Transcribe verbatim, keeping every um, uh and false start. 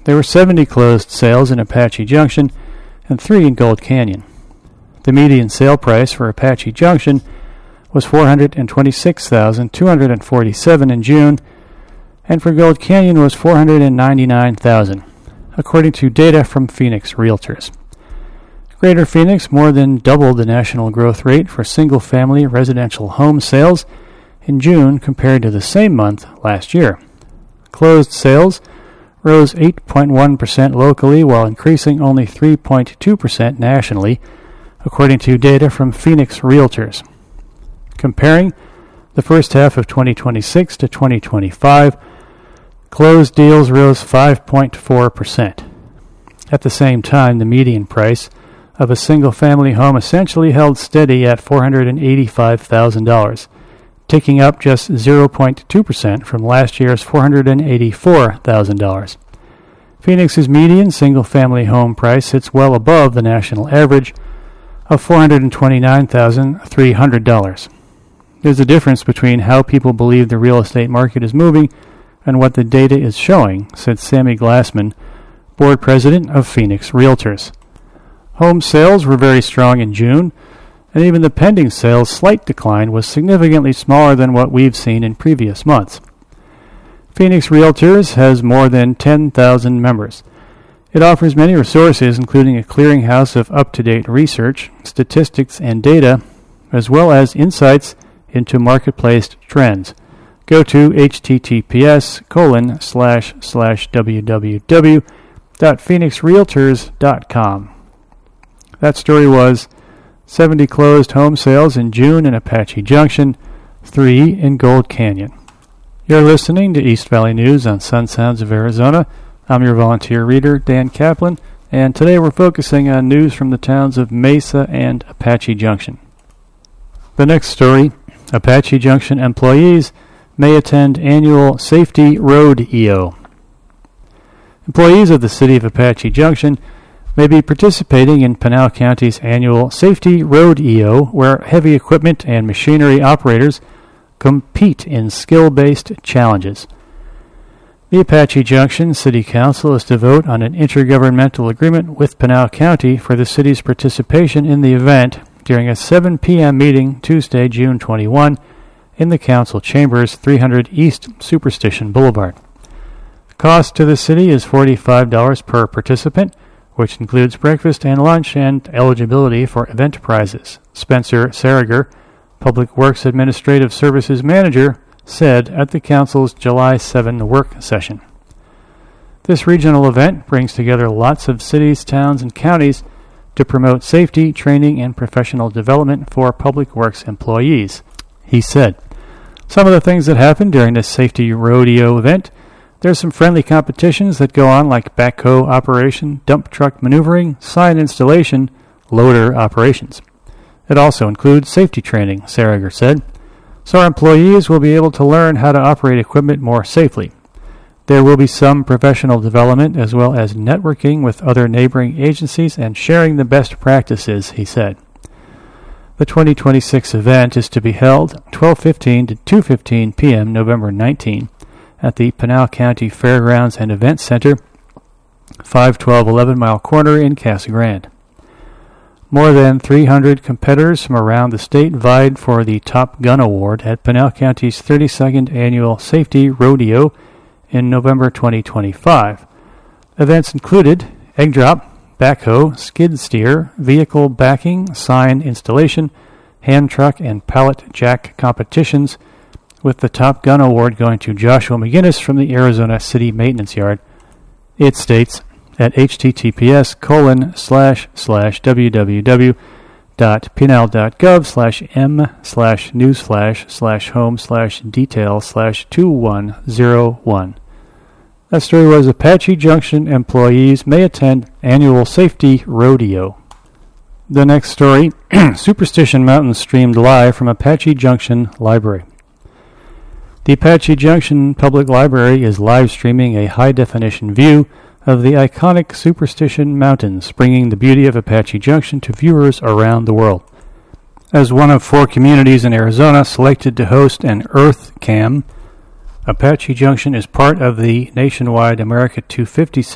There were seventy closed sales in Apache Junction and three in Gold Canyon. The median sale price for Apache Junction was four hundred twenty-six thousand two hundred forty-seven dollars in June, and for Gold Canyon was four hundred ninety-nine thousand dollars, according to data from Phoenix Realtors. Greater Phoenix more than doubled the national growth rate for single-family residential home sales in June compared to the same month last year. Closed sales rose eight point one percent locally while increasing only three point two percent nationally, according to data from Phoenix Realtors. Comparing the first half of twenty twenty-six to twenty twenty-five, closed deals rose five point four percent. At the same time, the median price of a single-family home essentially held steady at four hundred eighty-five thousand dollars, ticking up just zero point two percent from last year's four hundred eighty-four thousand dollars. Phoenix's median single-family home price sits well above the national average of four hundred twenty-nine thousand three hundred dollars. There's a difference between how people believe the real estate market is moving and what the data is showing, said Sammy Glassman, board president of Phoenix Realtors. Home sales were very strong in June, and even the pending sales' slight decline was significantly smaller than what we've seen in previous months. Phoenix Realtors has more than ten thousand members. It offers many resources, including a clearinghouse of up-to-date research, statistics, and data, as well as insights into marketplace trends. Go to https colon slash slash www dot phoenix realtors dot com. That story was seventy closed home sales in June in Apache Junction, three in Gold Canyon. You're listening to East Valley News on Sun Sounds of Arizona. I'm your volunteer reader, Dan Kaplan, and today we're focusing on news from the towns of Mesa and Apache Junction. The next story, Apache Junction employees may attend annual Safety Road E O. Employees of the city of Apache Junction may be participating in Pinal County's annual Safety Road E O, where heavy equipment and machinery operators compete in skill-based challenges. The Apache Junction City Council is to vote on an intergovernmental agreement with Pinal County for the city's participation in the event during a seven p.m. meeting Tuesday, June twenty-first, in the council chambers, three hundred East Superstition Boulevard. The cost to the city is forty-five dollars per participant, which includes breakfast and lunch and eligibility for event prizes. Spencer Sarager, Public Works Administrative Services Manager, said at the council's July seventh work session. This regional event brings together lots of cities, towns, and counties to promote safety, training, and professional development for Public Works employees, he said. Some of the things that happen during this Safety Rodeo event: there's some friendly competitions that go on, like backhoe operation, dump truck maneuvering, sign installation, loader operations. It also includes safety training, Sarager said, so our employees will be able to learn how to operate equipment more safely. There will be some professional development as well as networking with other neighboring agencies and sharing the best practices, he said. The twenty twenty-six event is to be held twelve fifteen to two fifteen p.m. November nineteenth at the Pinal County Fairgrounds and Event Center, five twelve eleven Mile Corner in Casa Grande. More than three hundred competitors from around the state vied for the Top Gun Award at Pinal County's thirty-second Annual Safety Rodeo in November twenty twenty-five. Events included egg drop, backhoe, skid steer, vehicle backing, sign installation, hand truck, and pallet jack competitions, with the Top Gun Award going to Joshua McGinnis from the Arizona City Maintenance Yard. It states at https colon slash slash www dot pinal dot gov slash m slash newsflash slash home slash detail slash two one zero one. That story was Apache Junction employees may attend annual Safety Rodeo. The next story, Superstition Mountain streamed live from Apache Junction Library. The Apache Junction Public Library is live streaming a high-definition view of the iconic Superstition Mountains, bringing the beauty of Apache Junction to viewers around the world. As one of four communities in Arizona selected to host an Earth Cam, Apache Junction is part of the nationwide America two fifty